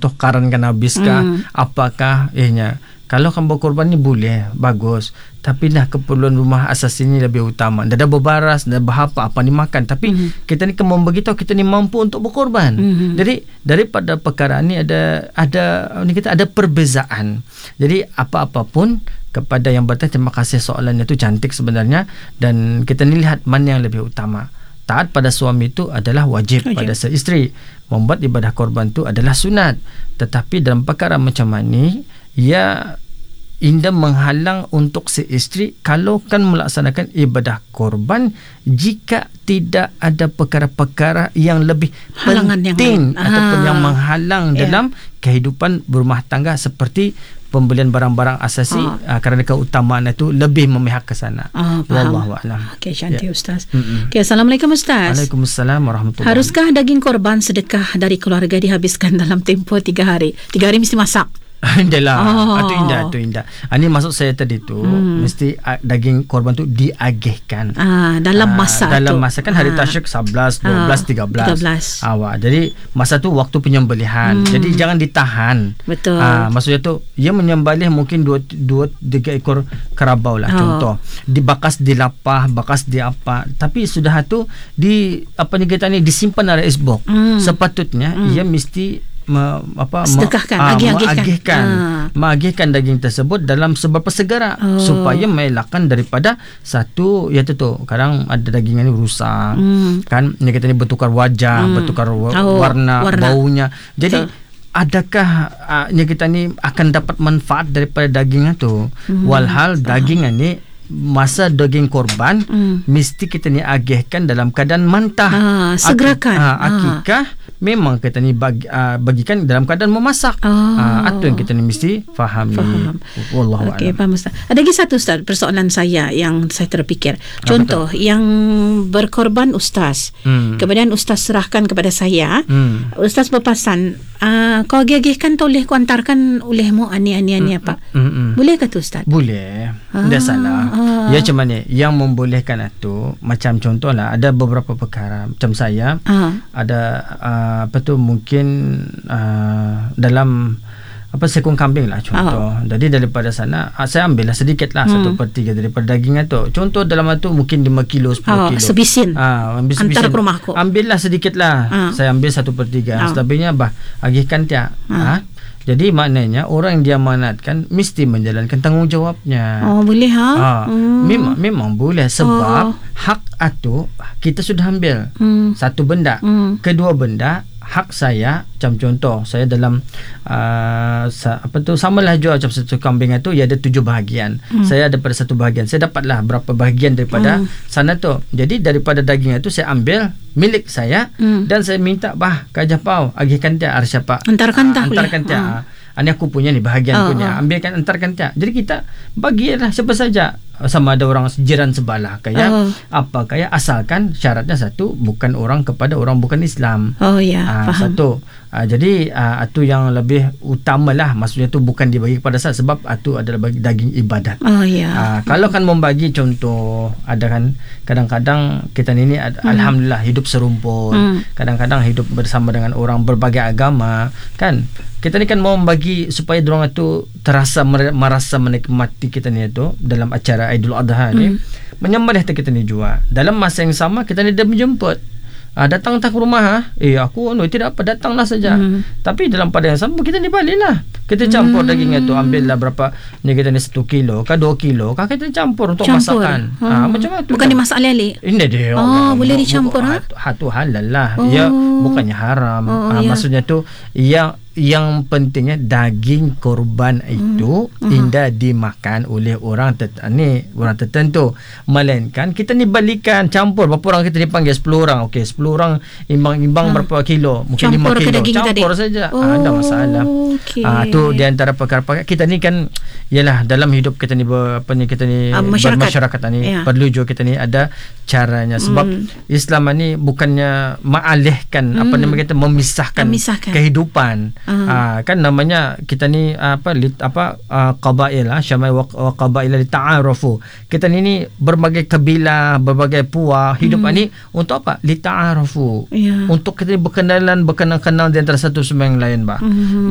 contoh karankan habiskah, apakah kalau kan berkorban ni boleh, bagus. Tapi dah keperluan rumah asas ini lebih utama. Dah berbaras, dah berapa apa ni makan. Tapi kita ni kan memberitahu kita ni mampu untuk berkorban. Jadi daripada perkara ni ada perbezaan. Jadi apa-apapun kepada yang bertanya, terima kasih soalan itu cantik sebenarnya, dan kita ni lihat mana yang lebih utama. Taat pada suami itu adalah wajib pada seisteri. Membuat ibadah korban itu adalah sunat. Tetapi dalam perkara macam ni, indah menghalang untuk seisteri kalau kan melaksanakan ibadah korban jika tidak ada perkara-perkara yang lebih halangan penting ataupun yang menghalang dalam kehidupan berumah tangga, seperti pembelian barang-barang asasi, kerana keutamaan itu lebih memihak ke sana. Wallahu a'lam. Okey, cantik Ustaz. Okey, Assalamualaikum Ustaz. Waalaikumsalam warahmatullahi. Haruskah daging korban sedekah dari keluarga dihabiskan dalam tempoh 3 hari? 3 hari mesti masak. Indah. Itu indah. Ini maksud saya tadi tu, mesti daging korban tu diagihkan dalam masa kan hari tasyrik 11, 12, 13. Jadi masa tu waktu penyembelihan. Jadi jangan ditahan. Betul. Maksudnya tu ia menyembelih mungkin 2-3 ekor karabau lah, contoh. Dibakas, dilapah, bakas di apa. Tapi sudah tu disimpan dalam esbok. Sepatutnya ia mesti mengagihkan daging tersebut dalam seberapa segera supaya mengelakkan daripada satu, iaitu tu kadang ada daging ini rusak kan, ni kita ni bertukar wajah, bertukar warna, baunya. Jadi adakah kita ni akan dapat manfaat daripada daging itu? Walhal daging ini masa daging korban mesti kita ni agihkan dalam keadaan mentah. Segerakan. Akikah memang kita ni bagikan dalam keadaan memasak. Itu yang kita ni mesti fahami. Wallahu a'lam. Okey, faham Ustaz. Ada lagi satu Ustaz, persoalan saya yang saya terfikir. Contoh yang berkorban Ustaz, kemudian Ustaz serahkan kepada saya. Ustaz berpesan, kau agih-agihkan tu boleh ku antarkan olehmu ani apa. Boleh ke tu Ustaz? Boleh. Tidak salah. Ya macam mana yang membolehkan itu, macam contohlah ada beberapa perkara macam saya ada mungkin dalam sekung kambing lah contoh. Jadi daripada sana saya ambil lah sedikit lah 1/3 daripada daging itu. Contoh dalam itu mungkin 5 kilo 10 kilo sebisin antar ke rumahku, ambil lah sedikit lah. Saya ambil 1/3. Selebihnya agihkan tiap. Jadi maknanya orang yang diamanatkan mesti menjalankan tanggungjawabnya. Boleh Memang boleh, sebab hak itu kita sudah ambil. Satu benda. Kedua benda, hak saya, macam contoh saya dalam samalah jual macam satu kambing itu, ia ada 7 bahagian. Saya daripada 1 bahagian, saya dapatlah berapa bahagian daripada sana tu. Jadi daripada daging itu saya ambil milik saya, dan saya minta Kajah Pau agihkan dia siapa, antarkan dia. Ini aku punya ni bahagian punya, ambilkan, antarkan dia. Jadi kita bagilah siapa saja, sama ada orang jiran sebelah kaya asalkan syaratnya satu, bukan orang kepada orang bukan Islam. Faham. Satu. Jadi itu yang lebih utama lah, maksudnya tu bukan dibagi kepada saya, sebab itu adalah bagi daging ibadat. Kalau kan membagi, contoh ada kan kadang-kadang kita ni alhamdulillah hidup serumpun, kadang-kadang hidup bersama dengan orang berbagai agama kan. Kita ni kan mau membagi supaya diorang itu merasa menikmati kita ni itu dalam acara Aidil Adha ni, menyembelih kita ni juga. Dalam masa yang sama kita ni dah menjemput, datang ke rumah, aku tidak apa, datanglah saja. Tapi dalam pada yang sama kita ni baliklah, kita campur daging itu, ambillah berapa ni, kita ni 1 kilo ke 2 kilo kan, kita campur untuk masakan. Macam itu bukan dimasak lele. Ini dia. Boleh dicampur. Itu halal lah. Ya, bukannya haram. Maksudnya tu yang pentingnya daging korban itu indah dimakan oleh orang tertentu, melainkan kita ni balikan, campur berapa orang kita dipanggil, 10 orang. Okey, 10 orang imbang berapa kilo, mungkin campur 5 kilo, campur saja. Ada masalah. Tu di antara perkara kita ni kan, ialah dalam hidup kita ni bermasyarakat ni perlu juga kita ni ada caranya, sebab Islam ni bukannya mengalihkan memisahkan kehidupan. Kan namanya kita ni qabail syamai wa qabail li ta'arafu. Kita ni berbagai kabilah, berbagai puak hidup ni untuk apa? Li ta'arafu. Untuk kita berkenalan, berkenal di antara satu sama yang lain